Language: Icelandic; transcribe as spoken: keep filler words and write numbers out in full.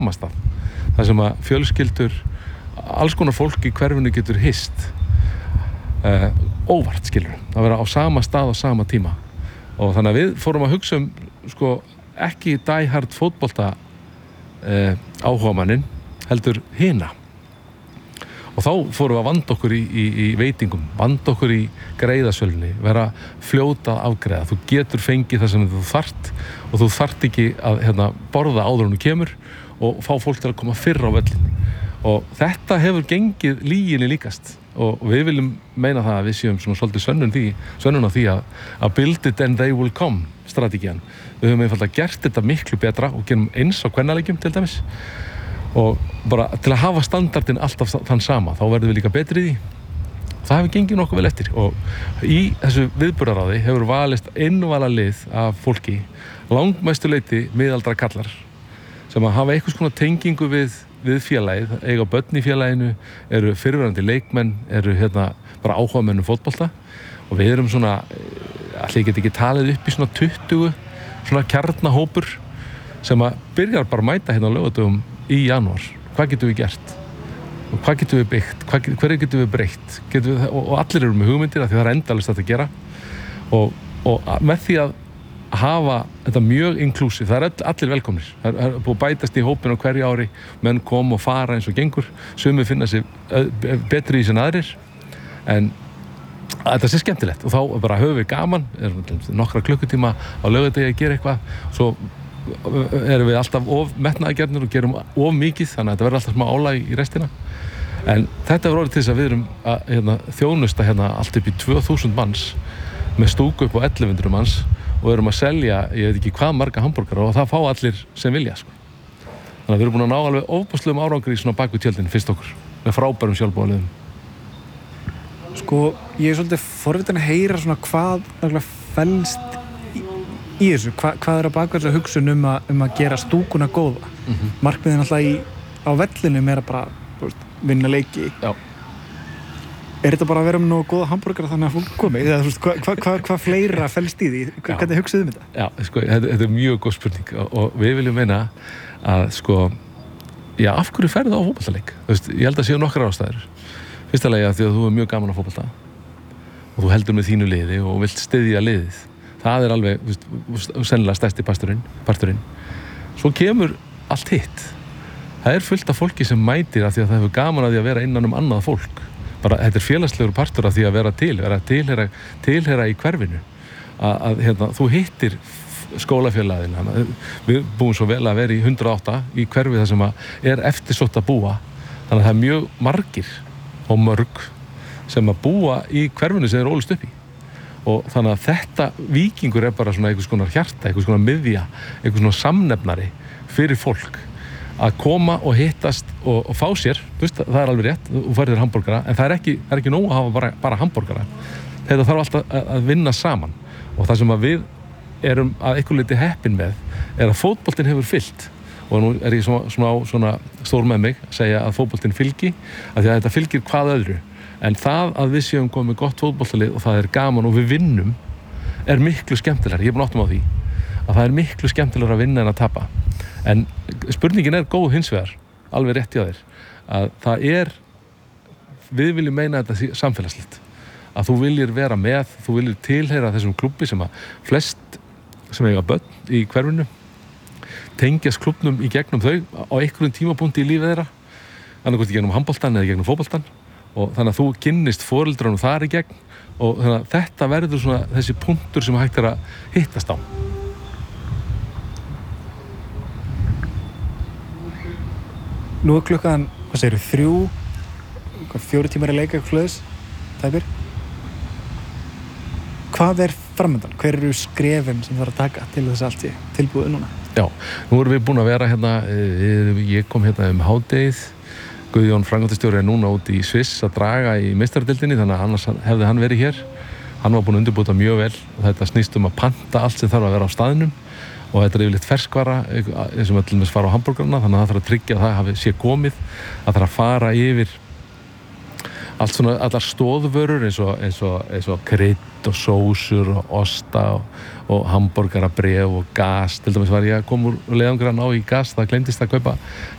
samastað þar sem að fjölskyldur alls konar fólk í hverfinu getur hist uh, óvart skilur að vera á sama stað á sama tíma og þannig að við fórum að hugsa um sko ekki die hard fótbolta uh, áhugamannin heldur hina og þá fórum við að vanda okkur í, í, í veitingum, vanda okkur í greiðasölunni, vera fljóta að afgreiða. Þú getur fengið það sem þú þarft og þú þarft ekki að hérna, borða áður en þú kemur og fá fólk til að koma fyrr á völlin. Og þetta hefur gengið lyginni líkast og við viljum meina það að við séum svona svolítið sönnun því, sönnun á því að, að build it and they will come strategían. Við höfum einfaldlega gert þetta miklu betra og gerum eins á kvennaleikjum til dæmis. Og bara til að hafa standardin alltaf þann sama, þá verðum við líka betri í því. Það hefur gengið nokkuð vel eftir og í þessu viðburðaráði hefur valist einvala lið af fólki, langmestu leyti miðaldra kallar, sem að hafa einhvers konar tengingu við, við félagið, eiga börn í félaginu, eru fyrrverandi leikmenn, eru hérna bara áhugamenn um fótbolta og við erum svona, allir get ekki talið upp í svona tuttugu svona kjarnahópur sem að byrjar bara að mæta hérna á laugardögum í janúar. Hvað getum við gert? Og hvað getum við byggt? Hvað, hverju getum við breytt? Getum við, og, og allir eru með hugmyndir af því það er endalaust að gera. Og, og með því að hafa þetta mjög inclusive, það er all, allir velkomnir. Það er búið að bætast í hópin á hverju ári, menn kom og fara eins og gengur, sumir finna sig betri í sem aðrir, en þetta sé skemmtilegt og þá bara höfum við gaman, er nokkra klukkutíma á laugardegi að gera eitthvað, svo erum við alltaf of metnaðargjarnir og gerum of mikið, þannig að þetta verður alltaf smá álag í restina. En þetta verður orðið til þess að við erum að hérna, þjónusta hérna, allt upp í tvö þúsund manns með stúku upp á ellefu hundruð manns og erum að selja, ég veit ekki hvað marga hambúrgara og það fá allir sem vilja. Sko. Þannig að við erum búin að ná alveg ofboðslegum árangri í svona bak við tjöldin fyrst okkur, með frábærum sjálfboðaliðum. Sko, ég er svolítið forvitin að heyra svona hvað felst í þessu, Hva, hvað er að baka þessu hugsun um að, um að gera stúkuna góða? Mm-hmm. Markmiðin alltaf í, á vellinum er að bara veist, vinna leiki. Já. Er þetta bara að vera með nógu góða hambúrgara þannig að fólk komi? Eða, veist, hvað hva, hva, hva fleira felst í því? Hva, hvernig hugsaðu um þetta? Já, sko, þetta, þetta er mjög góð spurning og, og við viljum meina að sko, já, af hverju ferðu á fótboltaleik? Ég held að séu nokkrar ástæður. Fyrsta lagi að því að þú er mjög gaman á fótbolta og þú heldur með þínu liði og vilt styðja liðið. Það er alveg, veist, sennilega stærsti parturinn, parturinn. Svo kemur allt hitt. Það er fullt af fólki sem mætir af því að það hefur gaman að því að vera innan um annað fólk. Bara, þetta er félagslegur partur af því að vera til, vera tilheyra, tilheyra í hverfinu. Að, að hérna, þú hittir skólafélagina. Við búum svo vel að vera í hundrað og átta í hverfi þar sem að er eftirsótt að búa. Þannig að það er mjög margir og mörg sem að búa í hverfinu sem þeir ólust upp í. Og þannig að þetta víkingur er bara svona einhvers konar hjarta, einhvers konar miðja, einhvers konar samnefnari fyrir fólk að koma og hittast og, og fá sér, veist, það er alveg rétt, þú færið þér hambúrgara, en það er ekki, það er ekki nóg að hafa bara, bara hambúrgara. Þetta þarf alltaf að, að vinna saman og það sem að við erum að einhver leyti heppin með er að fótboltinn hefur fylgt og nú er ég svona, svona, svona stór með mig að segja að fótboltinn fylgi, að því að þetta fylgir hvað öðru. En það að við séum komið gott fótboltalið og það er gaman og við vinnum er miklu skemmtilegra. Ég er búin áttum á því að það er miklu skemmtilegra að vinna en að tapa. En spurningin er góð hins vegar, alveg rétt hjá þér, að það er, við viljum meina þetta samfélagslegt. Að þú viljir vera með, þú viljir tilheyra þessum klubbi sem að flest sem eiga börn í hverfinu tengjast klubnum í gegnum þau á einhverjum tímapunkti í lífið þeirra, annarkvæmt í gegnum handboltan eða gegnum fótboltan. Og þannig að þú kynnist foreldrunum þar í gegn og þannig að þetta verður svona þessi punktur sem hægt er að hittast á. Nú er klukkan, hvað segirðu, þrjú, fjóri tímar að leika eitthvað hlöðis, tæpir. Hvað er framöndan? Hver eru skrefin sem þarf að taka til þess allt í tilbúið núna? Já, nú erum við búin að vera hérna, ég kom hérna um hádegið. Guðjón framkvæmdastjóri er núna út í Sviss að draga í meistaradeildinni, þannig að annars hefði hann verið hér. Hann var búinn að undirbúta mjög vel og þetta snýst um að panta allt sem þarf að vera á staðnum og þetta er yfirleitt ferskvara sem öllum þess fara á hambúrgarna, þannig að það þarf að tryggja að það hafi sé komið, að það þarf að fara yfir allt svona, allar stóðvörur eins og, eins og, eins og krydd og sósur og osta og, og hambúrgarabref og gas. Til dæmis var ég að koma úr leiðangrann á í gas, það gleymdist að kaupa